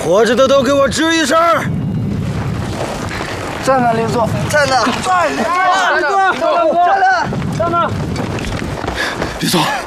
活着的都给我吱一声！ 在呢，林总，在呢，在呢， 李总， 在呢。 李总。 李总。